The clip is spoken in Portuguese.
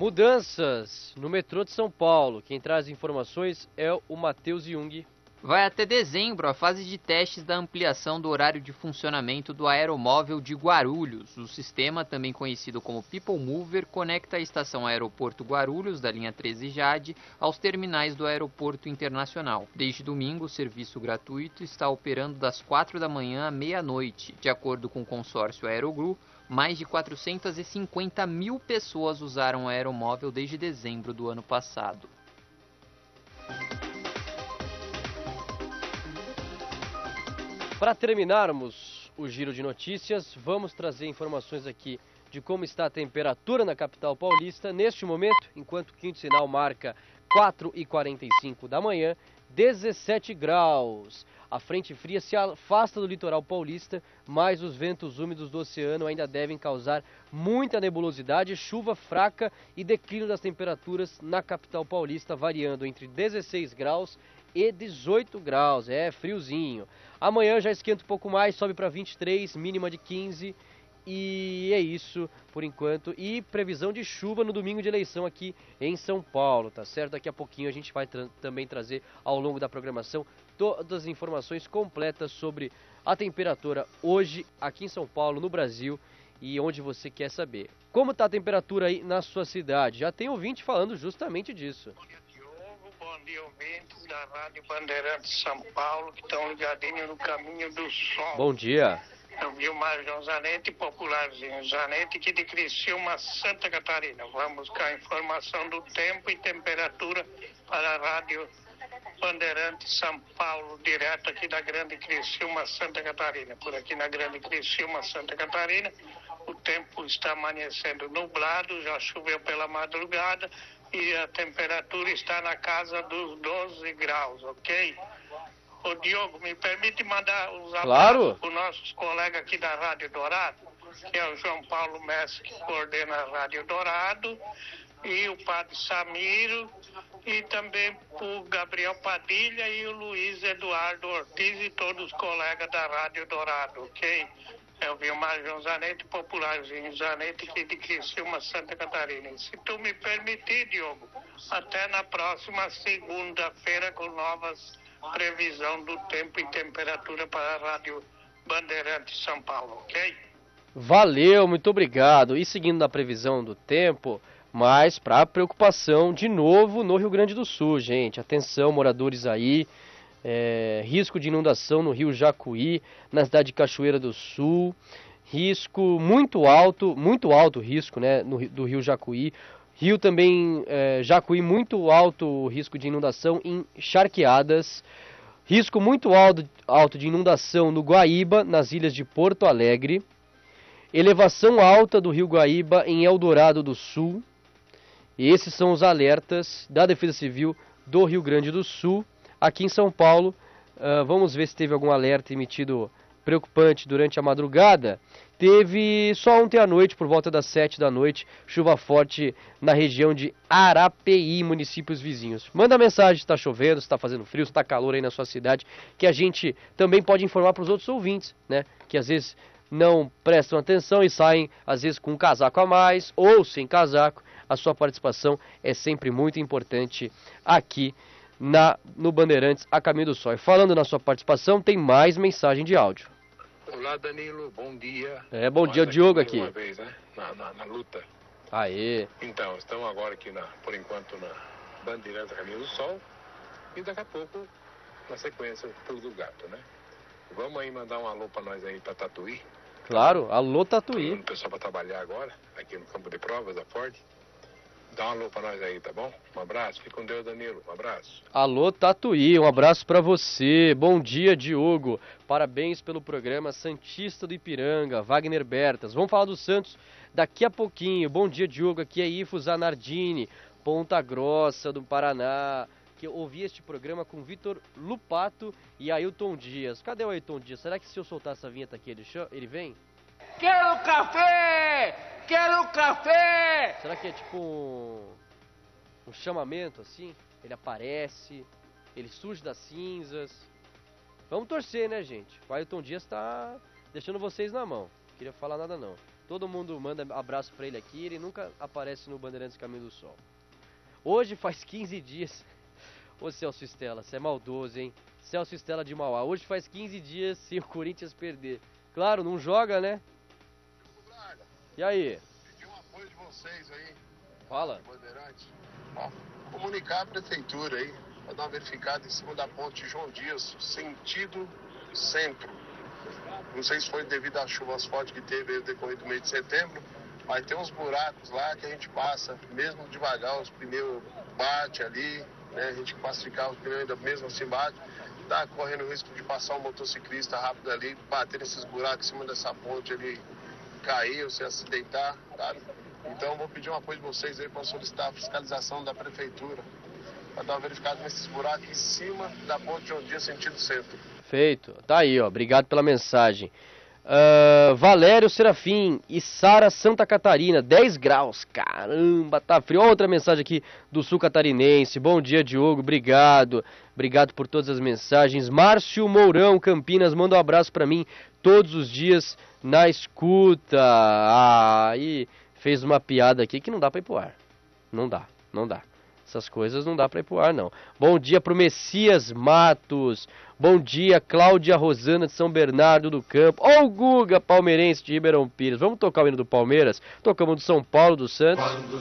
Mudanças no metrô de São Paulo. Quem traz informações é o Matheus Jung. Vai até dezembro a fase de testes da ampliação do horário de funcionamento do aeromóvel de Guarulhos. O sistema, também conhecido como People Mover, conecta a estação Aeroporto Guarulhos, da linha 13 Jade, aos terminais do Aeroporto Internacional. Desde domingo, o serviço gratuito está operando das 4 da manhã à meia-noite. De acordo com o consórcio Aerogru, mais de 450 mil pessoas usaram o aeromóvel desde dezembro do ano passado. Para terminarmos o giro de notícias, vamos trazer informações aqui de como está a temperatura na capital paulista. Neste momento, enquanto o quinto sinal marca 4h45 da manhã, 17 graus. A frente fria se afasta do litoral paulista, mas os ventos úmidos do oceano ainda devem causar muita nebulosidade, chuva fraca e declínio das temperaturas na capital paulista, variando entre 16 graus e 18 graus, é friozinho. Amanhã já esquenta um pouco mais, sobe para 23, mínima de 15, e é isso por enquanto. E previsão de chuva no domingo de eleição aqui em São Paulo, tá certo? Daqui a pouquinho a gente vai também trazer ao longo da programação todas as informações completas sobre a temperatura hoje aqui em São Paulo, no Brasil, e onde você quer saber. Como está a temperatura aí na sua cidade? Já tem ouvinte falando justamente disso. Bom dia, ouvintes da Rádio Bandeirantes São Paulo, que estão ligadinhos no caminho do som. Bom dia. Eu vi o Marjão Zanetti, popularzinho Zanetti, aqui de Criciúma, Santa Catarina. Vamos buscar a informação do tempo e temperatura para a Rádio Bandeirantes São Paulo, direto aqui da Grande Criciúma, Santa Catarina. Por aqui na Grande Criciúma, Santa Catarina, o tempo está amanhecendo nublado, já choveu pela madrugada, e a temperatura está na casa dos 12 graus, ok? Ô Diogo, me permite mandar uns abraços para os nossos colegas aqui da Rádio Dourado, que é o João Paulo Messi, que coordena a Rádio Dourado, e o Padre Samiro, e também o Gabriel Padilha e o Luiz Eduardo Ortiz e todos os colegas da Rádio Dourado, ok? Eu vi o Marjão Zanetti, popularzinho Zanetti, aqui de Criciúma, Santa Catarina. E se tu me permitir, Diogo, até na próxima segunda-feira com novas previsão do tempo e temperatura para a Rádio Bandeirantes São Paulo, ok? Valeu, muito obrigado. E seguindo na previsão do tempo, mas para preocupação de novo no Rio Grande do Sul, gente. Atenção, moradores aí. Risco de inundação no rio Jacuí, na cidade de Cachoeira do Sul, risco muito alto risco, né, do rio Jacuí. Rio também, Jacuí, muito alto risco de inundação em Charqueadas. Risco muito alto de inundação no Guaíba, nas ilhas de Porto Alegre. Elevação alta do rio Guaíba em Eldorado do Sul. Esses são os alertas da Defesa Civil do Rio Grande do Sul. Aqui em São Paulo, vamos ver se teve algum alerta emitido preocupante durante a madrugada. Teve só ontem à noite, por volta das 7 da noite, chuva forte na região de Arapeí, municípios vizinhos. Manda mensagem se está chovendo, se está fazendo frio, se está calor aí na sua cidade, que a gente também pode informar para os outros ouvintes, né? Que às vezes não prestam atenção e saem, às vezes, com um casaco a mais ou sem casaco. A sua participação é sempre muito importante aqui no Bandeirantes a Caminho do Sol. E falando na sua participação, tem mais mensagem de áudio. Olá, Danilo, bom dia. Bom dia, o Diogo aqui. Uma vez, né? Na luta. Aê. Então, estamos agora aqui, por enquanto, na Bandeirantes a Caminho do Sol. E daqui a pouco, na sequência, o Pulo do Gato, né? Vamos aí mandar um alô para nós aí, para Tatuí. Claro, alô Tatuí. O pessoal para trabalhar agora, aqui no campo de provas da Ford. Dá um alô pra nós aí, tá bom? Um abraço, fique com Deus, Danilo, um abraço. Alô Tatuí, um abraço pra você. Bom dia, Diogo. Parabéns pelo programa Santista do Ipiranga, Wagner Bertas. Vamos falar do Santos daqui a pouquinho. Bom dia, Diogo. Aqui é Ifo Zanardini, Ponta Grossa do Paraná. Que eu ouvi este programa com Vitor Lupato e Ailton Dias. Cadê o Ailton Dias? Será que se eu soltar essa vinheta aqui ele vem? Quero café! Quero café! Será que é tipo um chamamento assim? Ele aparece, ele surge das cinzas. Vamos torcer, né, gente? O Ailton Dias tá deixando vocês na mão. Não queria falar nada não. Todo mundo manda abraço pra ele aqui, ele nunca aparece no Bandeirantes Caminho do Sol. Hoje faz 15 dias... Ô Celso Stella, você é maldoso, hein? Celso Stella de Mauá. Hoje faz 15 dias se o Corinthians perder. Claro, não joga, né? E aí? Pedi um apoio de vocês aí. Fala. Bandeirantes. Ó, comunicar a prefeitura aí, para dar uma verificada em cima da ponte João Dias, sentido centro. Não sei se foi devido às chuvas fortes que teve no decorrer do mês de setembro, mas tem uns buracos lá que a gente passa, mesmo devagar, os pneus batem ali, né? A gente passa de carro, os pneus ainda mesmo assim batem. Tá correndo o risco de passar um motociclista rápido ali, bater nesses buracos em cima dessa ponte ali, cair ou se acidentar, tá? Então vou pedir um apoio de vocês aí para solicitar a fiscalização da prefeitura, para dar uma verificada nesses buracos em cima da ponte João Dias, sentido centro. Feito. Tá aí, ó. Obrigado pela mensagem. Valério Serafim e Sara Santa Catarina, 10 graus. Caramba, tá frio. Outra mensagem aqui do sul catarinense. Bom dia, Diogo. Obrigado. Obrigado por todas as mensagens. Márcio Mourão, Campinas, manda um abraço pra mim todos os dias na escuta. Aí fez uma piada aqui que não dá pra ir pro ar. Não dá. Essas coisas não dá pra ir pro ar, não. Bom dia pro Messias Matos. Bom dia, Cláudia Rosana de São Bernardo do Campo. Ó o Guga, palmeirense de Ribeirão Pires. Vamos tocar o hino do Palmeiras? Tocamos do São Paulo, do Santos.